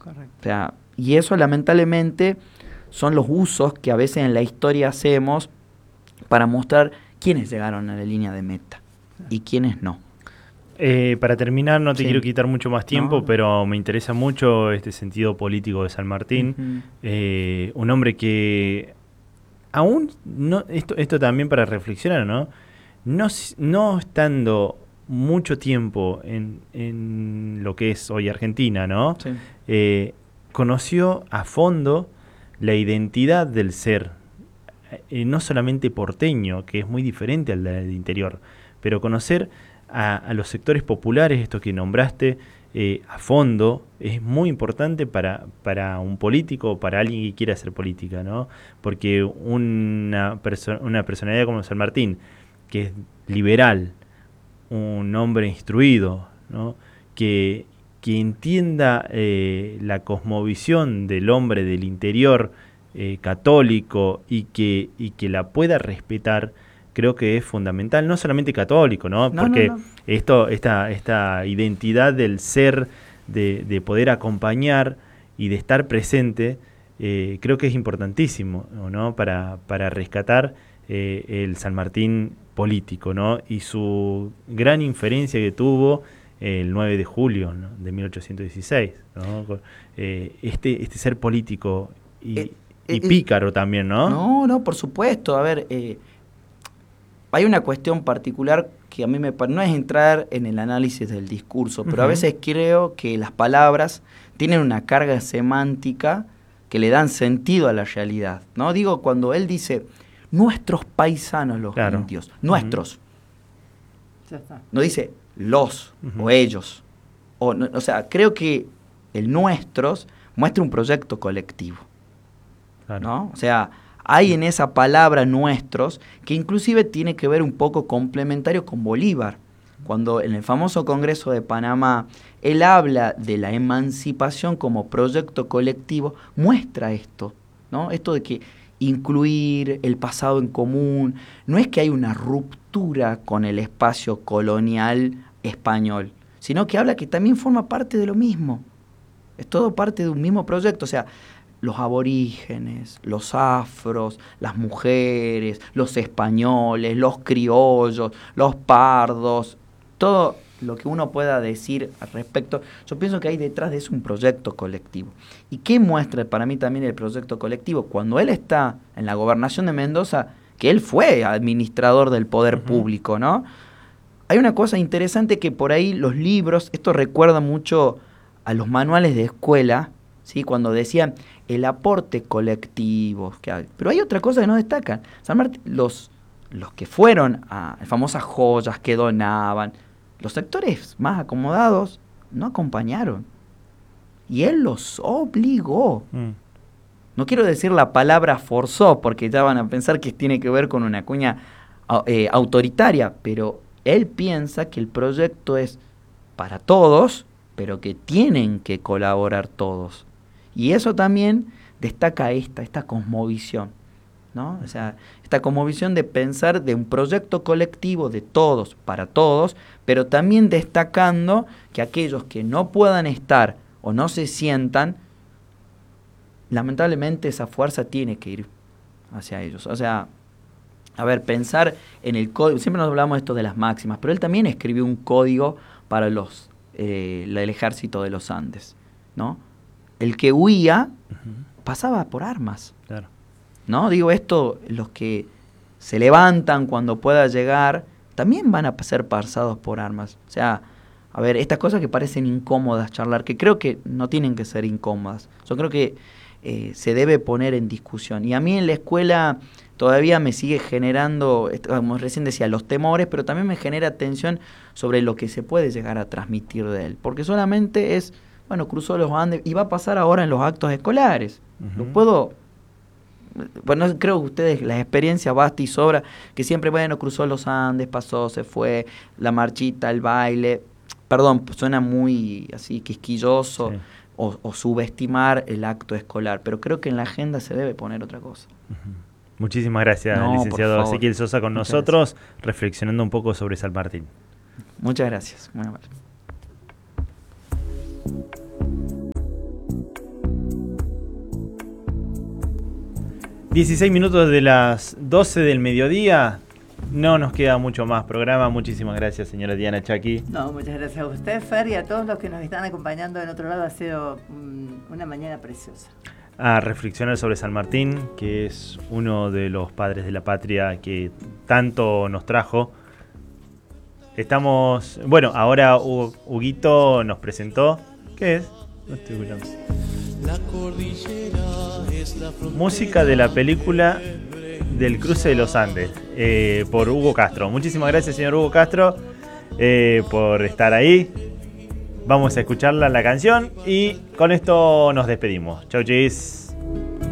Correcto. O sea, y eso lamentablemente son los usos que a veces en la historia hacemos para mostrar quiénes llegaron a la línea de meta y quiénes no. Para terminar, no te Sí. quiero quitar mucho más tiempo, No. pero me interesa mucho este sentido político de San Martín. Un hombre que aún, no, esto también para reflexionar, ¿no? No estando mucho tiempo en lo que es hoy Argentina, ¿no? Sí. Conoció a fondo la identidad del ser, no solamente porteño, que es muy diferente al del interior, pero conocer a los sectores populares, esto que nombraste, a fondo, es muy importante para un político, para alguien que quiera hacer política, ¿no? Porque una personalidad como San Martín, que es liberal, un hombre instruido, ¿no? que entienda la cosmovisión del hombre del interior católico y que la pueda respetar, creo que es fundamental, no solamente católico, ¿no? Porque esta identidad del ser, de poder acompañar y de estar presente, creo que es importantísimo, ¿no? Para rescatar el San Martín político, ¿no? Y su gran inferencia que tuvo el 9 de julio, ¿no? De 1816, ¿no? Este ser político y pícaro también, ¿no? No, por supuesto. A ver, hay una cuestión particular que a mí no es entrar en el análisis del discurso, pero a veces creo que las palabras tienen una carga semántica que le dan sentido a la realidad, ¿no? Digo, cuando él dice nuestros paisanos los indios, nuestros, Ya está. no dice los o ellos, o sea, creo que el nuestros muestra un proyecto colectivo, ¿no? O sea, hay en esa palabra nuestros que inclusive tiene que ver un poco complementario con Bolívar. Cuando en el famoso Congreso de Panamá él habla de la emancipación como proyecto colectivo, muestra esto, ¿no? Esto de que incluir el pasado en común, no es que hay una ruptura con el espacio colonial español, sino que habla que también forma parte de lo mismo. Es todo parte de un mismo proyecto, o sea, los aborígenes, los afros, las mujeres, los españoles, los criollos, los pardos, todo lo que uno pueda decir al respecto, yo pienso que hay detrás de eso un proyecto colectivo. ¿Y qué muestra para mí también el proyecto colectivo? Cuando él está en la gobernación de Mendoza, que él fue administrador del poder público, ¿no? Hay una cosa interesante que por ahí los libros, esto recuerda mucho a los manuales de escuela, ¿sí? Cuando decían el aporte colectivo, pero hay otra cosa que no destacan. San Martín, los que fueron a las famosas joyas que donaban, los sectores más acomodados no acompañaron. Y él los obligó. No quiero decir la palabra forzó, porque ya van a pensar que tiene que ver con una cuña autoritaria, pero él piensa que el proyecto es para todos, pero que tienen que colaborar todos. Y eso también destaca esta cosmovisión, ¿no? O sea, esta cosmovisión de pensar de un proyecto colectivo de todos para todos, pero también destacando que aquellos que no puedan estar o no se sientan, lamentablemente esa fuerza tiene que ir hacia ellos. O sea, a ver, pensar en el código, siempre nos hablamos de esto de las máximas, pero él también escribió un código para el ejército de los Andes, ¿no? El que huía pasaba por armas. Claro. ¿No? Digo esto, los que se levantan cuando pueda llegar, también van a ser pasados por armas. O sea, a ver, estas cosas que parecen incómodas charlar, que creo que no tienen que ser incómodas. Yo creo que se debe poner en discusión. Y a mí en la escuela todavía me sigue generando, como recién decía, los temores, pero también me genera tensión sobre lo que se puede llegar a transmitir de él. Porque solamente es, bueno, cruzó los Andes y va a pasar ahora en los actos escolares. Lo puedo... Bueno, creo que ustedes, la experiencia basta y sobra, que siempre, bueno, cruzó los Andes, pasó, se fue, la marchita, el baile, perdón, suena muy así quisquilloso, sí, o subestimar el acto escolar, pero creo que en la agenda se debe poner otra cosa. Muchísimas gracias, licenciado Ezequiel Sosa, con nosotros, reflexionando un poco sobre San Martín. Muchas gracias. Muy amable. 16 minutos de las 12 del mediodía. No nos queda mucho más programa. Muchísimas gracias, señora Diana Chaki. No, muchas gracias a usted, Fer, y a todos los que nos están acompañando en otro lado. Ha sido una mañana preciosa. A reflexionar sobre San Martín, que es uno de los padres de la patria que tanto nos trajo. Estamos... Bueno, ahora Huguito nos presentó... ¿Qué es? No estoy escuchando. La cordillera es la frontera. Música de la película del cruce de los Andes, por Hugo Castro. Muchísimas gracias, señor Hugo Castro, por estar ahí. Vamos a escucharla, la canción, y con esto nos despedimos. Chau, chis.